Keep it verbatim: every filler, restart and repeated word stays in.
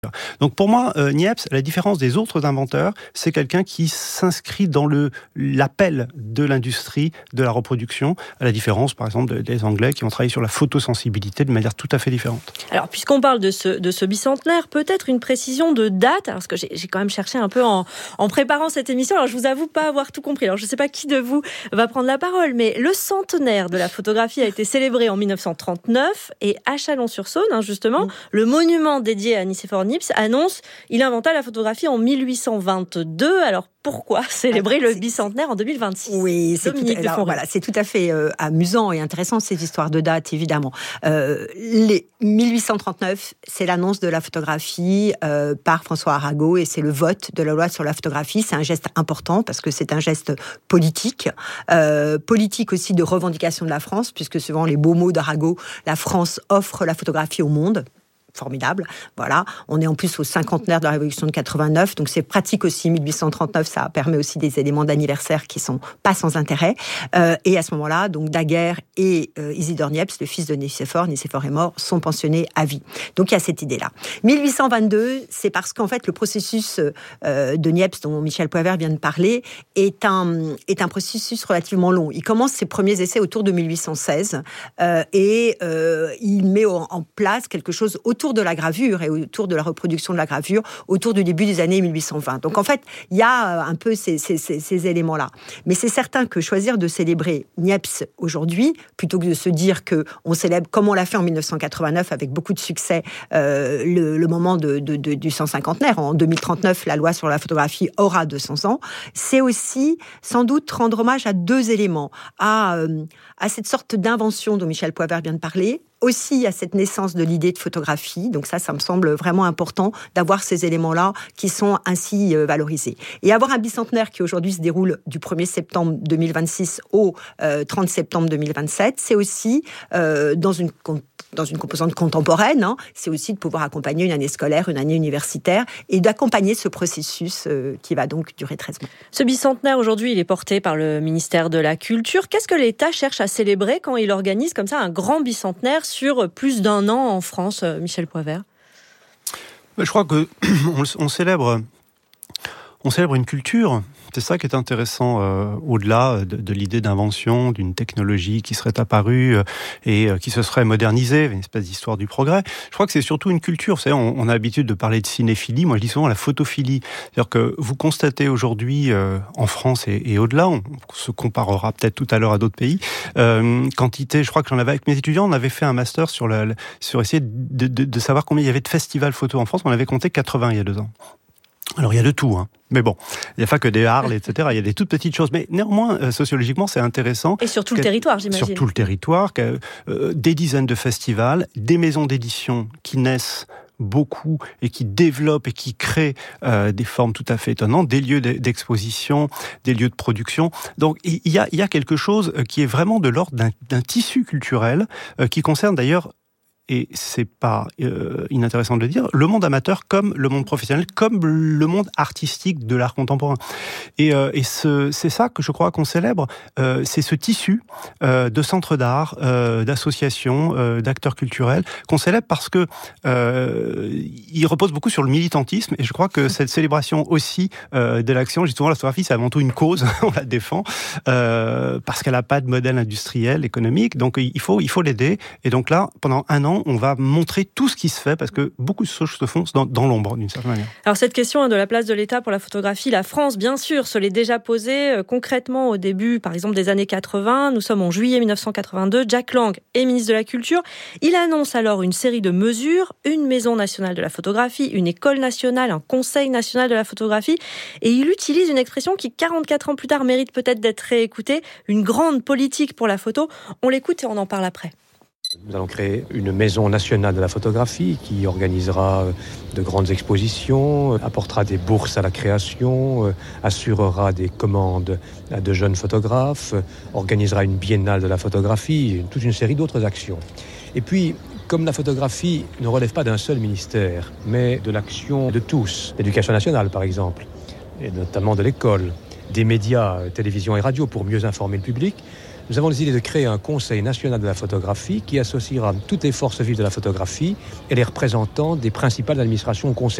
Donc pour moi, euh, Niepce, à la différence des autres inventeurs, c'est quelqu'un qui s'inscrit dans le, l'appel de l'industrie de la reproduction, à la différence par exemple de, des Anglais qui ont travaillé sur la photosensibilité de manière tout à fait différente. Alors puisqu'on parle de ce, de ce bicentenaire, peut-être une précision de date, alors, parce que j'ai, j'ai quand même cherché un peu en, en préparant cette émission, alors je vous avoue pas avoir tout compris, alors je ne sais pas qui de vous va prendre la parole, mais le centenaire de la photographie a été célébré en dix-neuf cent trente-neuf et à Chalon-sur-Saône, hein, justement, mmh. le monument dédié à Nicéphore Niepce annonce il inventa la photographie en mille huit cent vingt-deux. Alors pourquoi célébrer alors, le bicentenaire en deux mille vingt-six? Oui, c'est tout, alors, voilà, c'est tout à fait euh, amusant et intéressant ces histoires de dates, évidemment. Euh, les mille huit cent trente-neuf, c'est l'annonce de la photographie euh, par François Arago et c'est le vote de la loi sur la photographie. C'est un geste important parce que c'est un geste politique, euh, politique aussi de revendication de la France, puisque selon les beaux mots d'Arago, la France offre la photographie au monde. Formidable, voilà. On est en plus au cinquantenaire de la Révolution de quatre-vingt-neuf, donc c'est pratique aussi. mille huit cent trente-neuf, ça permet aussi des éléments d'anniversaire qui sont pas sans intérêt. Euh, et à ce moment-là, donc Daguerre et euh, Isidore Niepce, le fils de Nicéphore, Nicéphore est mort, sont pensionnés à vie. Donc il y a cette idée-là. mille huit cent vingt-deux, c'est parce qu'en fait le processus euh, de Niepce, dont Michel Poivert vient de parler, est un est un processus relativement long. Il commence ses premiers essais autour de mille huit cent seize euh, et euh, il met en, en place quelque chose autour autour de la gravure et autour de la reproduction de la gravure, autour du début des années mille huit cent vingt. Donc en fait, il y a un peu ces, ces, ces, ces éléments-là. Mais c'est certain que choisir de célébrer Niepce aujourd'hui, plutôt que de se dire qu'on célèbre, comme on l'a fait en dix-neuf cent quatre-vingt-neuf, avec beaucoup de succès, euh, le, le moment de, de, de, du cent cinquantenaire, en deux mille trente-neuf, la loi sur la photographie aura deux cents ans, c'est aussi sans doute rendre hommage à deux éléments, à, euh, à cette sorte d'invention dont Michel Poivert vient de parler, aussi à cette naissance de l'idée de photographie. Donc ça, ça me semble vraiment important d'avoir ces éléments-là qui sont ainsi euh, valorisés. Et avoir un bicentenaire qui aujourd'hui se déroule du premier septembre deux mille vingt-six au euh, trente septembre deux mille vingt-sept, c'est aussi euh, dans une dans une composante contemporaine, hein, c'est aussi de pouvoir accompagner une année scolaire, une année universitaire, et d'accompagner ce processus euh, qui va donc durer treize mois. Ce bicentenaire, aujourd'hui, il est porté par le ministère de la Culture. Qu'est-ce que l'État cherche à célébrer quand il organise comme ça un grand bicentenaire sur plus d'un an en France, Michel Poivert? Je crois qu'on on célèbre, on célèbre une culture. C'est ça qui est intéressant, euh, au-delà de, de l'idée d'invention, d'une technologie qui serait apparue euh, et euh, qui se serait modernisée, une espèce d'histoire du progrès. Je crois que c'est surtout une culture. Vous savez, on, on a l'habitude de parler de cinéphilie. Moi, je dis souvent la photophilie. C'est-à-dire que vous constatez aujourd'hui, euh, en France et, et au-delà, on se comparera peut-être tout à l'heure à d'autres pays, euh, quantité, je crois que j'en avais avec mes étudiants, on avait fait un master sur, la, sur essayer de, de, de savoir combien il y avait de festivals photo en France. On avait compté quatre-vingts il y a deux ans. Alors, il y a de tout, hein. Mais bon, il n'y a pas que des Arles, et cetera. Il y a des toutes petites choses. Mais néanmoins, euh, sociologiquement, c'est intéressant. Et sur tout le territoire, j'imagine. Sur tout le territoire, que, euh, des dizaines de festivals, des maisons d'édition qui naissent beaucoup et qui développent et qui créent euh, des formes tout à fait étonnantes, des lieux d'exposition, des lieux de production. Donc, il y a, il y a quelque chose qui est vraiment de l'ordre d'un, d'un tissu culturel euh, qui concerne d'ailleurs, et c'est pas euh, inintéressant de le dire, le monde amateur comme le monde professionnel, comme le monde artistique de l'art contemporain. Et, euh, et ce, c'est ça que je crois qu'on célèbre, euh, c'est ce tissu euh, de centres d'art, euh, d'associations, euh, d'acteurs culturels, qu'on célèbre parce que euh, il repose beaucoup sur le militantisme, et je crois que cette célébration aussi euh, de l'action, je dis souvent la photographie, c'est avant tout une cause, on la défend, euh, parce qu'elle n'a pas de modèle industriel, économique, donc il faut, il faut l'aider. Et donc là, pendant un an, on va montrer tout ce qui se fait, parce que beaucoup de choses se font dans, dans l'ombre, d'une certaine manière. Alors cette question de la place de l'État pour la photographie, la France, bien sûr, se l'est déjà posée euh, concrètement au début, par exemple, des années quatre-vingts. Nous sommes en juillet dix-neuf cent quatre-vingt-deux. Jack Lang est ministre de la Culture. Il annonce alors une série de mesures, une maison nationale de la photographie, une école nationale, un conseil national de la photographie, et il utilise une expression qui, quarante-quatre ans plus tard, mérite peut-être d'être réécoutée, une grande politique pour la photo. On l'écoute et on en parle après. Nous allons créer une maison nationale de la photographie qui organisera de grandes expositions, apportera des bourses à la création, assurera des commandes à de jeunes photographes, organisera une biennale de la photographie, toute une série d'autres actions. Et puis, comme la photographie ne relève pas d'un seul ministère, mais de l'action de tous, l'éducation nationale par exemple, et notamment de l'école, des médias, télévision et radio pour mieux informer le public, nous avons décidé de créer un Conseil national de la photographie qui associera toutes les forces vives de la photographie et les représentants des principales administrations concernées.